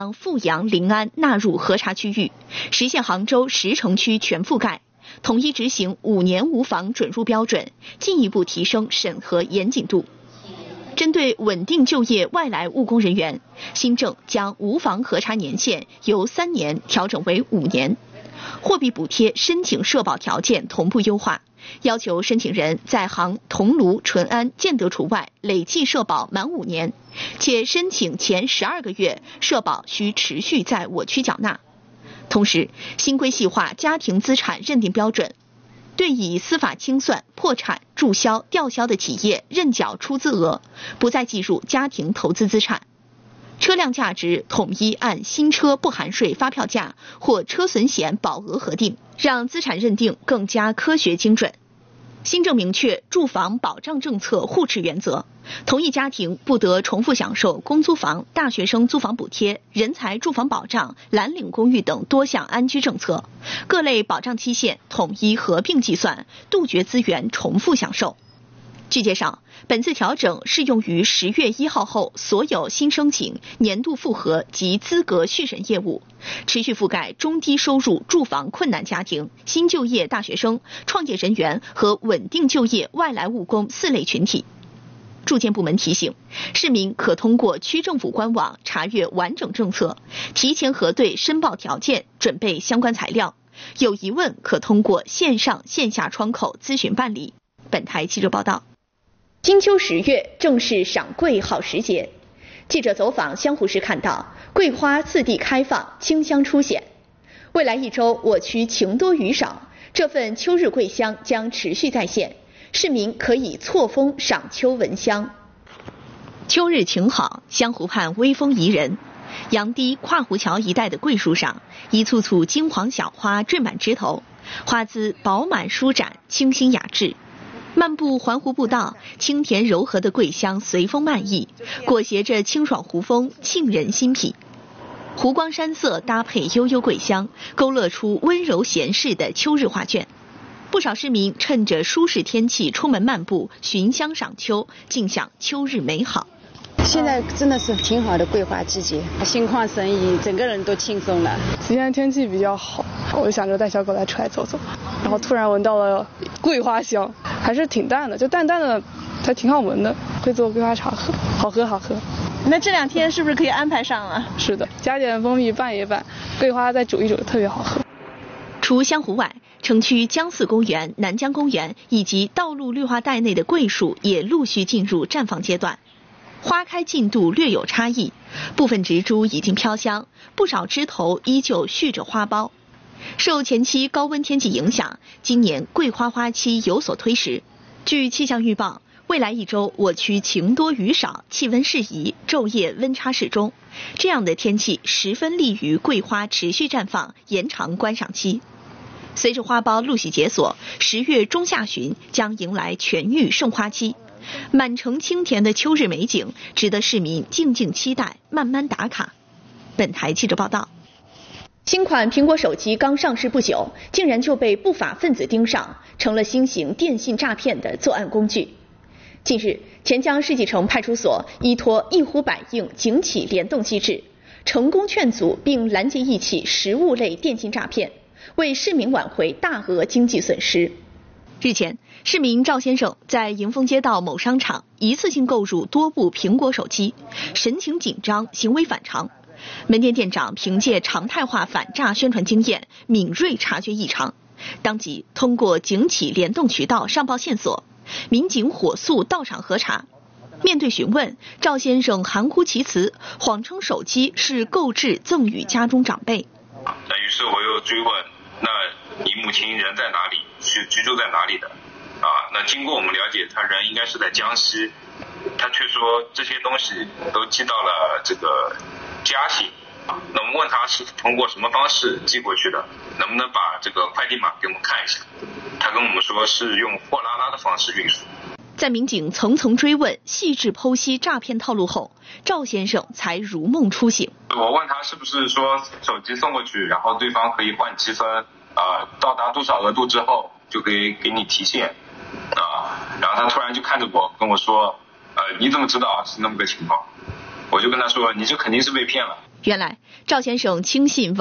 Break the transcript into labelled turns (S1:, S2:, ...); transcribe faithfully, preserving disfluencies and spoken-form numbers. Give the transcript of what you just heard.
S1: 将阜阳、临安纳入核查区域，实现杭州十城区全覆盖，统一执行五年无房准入标准，进一步提升审核严谨度。针对稳定就业外来务工人员，新政将无房核查年限由三年调整为五年，货币补贴申请社保条件同步优化，要求申请人在杭、桐庐、淳安、建德除外累计社保满五年，且申请前十二个月社保需持续在我区缴纳。同时，新规细化家庭资产认定标准，对以司法清算、破产、注销、吊销的企业认缴出资额，不再计入家庭投资资产。车辆价值统一按新车不含税发票价或车损险保额核定，让资产认定更加科学精准。新政明确住房保障政策互持原则，同一家庭不得重复享受公租房、大学生租房补贴、人才住房保障、蓝领公寓等多项安居政策，各类保障期限统一合并计算，杜绝资源重复享受。据介绍，本次调整适用于十月一号后所有新申请、年度复核及资格续审业务，持续覆盖中低收入住房困难家庭、新就业大学生、创业人员和稳定就业外来务工四类群体。住建部门提醒，市民可通过区政府官网查阅完整政策，提前核对申报条件，准备相关材料。有疑问可通过线上线下窗口咨询办理。本台记者报道。金秋十月正是赏桂好时节，记者走访湘湖时看到，桂花四地开放，清香初显。未来一周我区晴多雨少，这份秋日桂香将持续在线，市民可以错峰赏秋闻香。秋日晴好，湘湖畔微风宜人。杨堤跨湖桥一带的桂树上，一簇簇金黄小花缀满枝头，花姿饱满舒展，清新雅致。漫步环湖步道，清甜柔和的桂香随风漫溢，裹挟着清爽湖风，沁人心脾。湖光山色搭配悠悠桂香，勾勒出温柔闲适的秋日画卷。不少市民趁着舒适天气出门漫步，寻香赏秋，尽享秋日美好。
S2: 现在真的是挺好的桂花季节，心旷神怡，整个人都轻松了。
S3: 今天天气比较好，我就想着带小狗来出来走走，然后突然闻到了桂花香，还是挺淡的，就淡淡的，还挺好闻的，会做桂花茶喝，好喝好喝。
S1: 那这两天是不是可以安排上了？
S3: 是的，加点蜂蜜拌一拌，桂花再煮一煮，特别好喝。
S1: 除湘湖外，城区江寺公园、南江公园以及道路绿化带内的桂树也陆续进入绽放阶段。花开进度略有差异，部分植株已经飘香，不少枝头依旧续着花苞。受前期高温天气影响，今年桂花花期有所推迟。据气象预报，未来一周我区晴多雨少，气温适宜，昼夜温差适中。这样的天气十分利于桂花持续绽放，延长观赏期。随着花苞陆续解锁，十月中下旬将迎来全域盛花期。满城清甜的秋日美景，值得市民静静期待，慢慢打卡。本台记者报道。新款苹果手机刚上市不久，竟然就被不法分子盯上，成了新型电信诈骗的作案工具。近日，钱江世纪城派出所依托一呼百应警企联动机制，成功劝阻并拦截一起实物类电信诈骗，为市民挽回大额经济损失。日前，市民赵先生在迎丰街道某商场一次性购入多部苹果手机，神情紧张，行为反常。门店店长凭借常态化反诈宣传经验，敏锐察觉异常，当即通过警企联动渠道上报线索，民警火速到场核查。面对询问，赵先生含糊其辞，谎称手机是购置赠与家中长辈。
S4: 那于是我又追问，那你母亲人在哪里？是居住在哪里的？啊，那经过我们了解，他人应该是在江西，他却说这些东西都寄到了这个嘉兴。那我们问他是通过什么方式寄过去的，能不能把这个快递码给我们看一下？他跟我们说是用货拉拉的方式运输。
S1: 在民警层层追问、细致剖析诈骗套路后，赵先生才如梦初醒。
S4: 我问他是不是说手机送过去，然后对方可以换积分，啊、呃，到达多少额度之后就可以给你提现，啊、呃，然后他突然就看着我跟我说，呃，你怎么知道是那么个情况？我就跟他说，你这肯定是被骗了。
S1: 原来赵先生轻信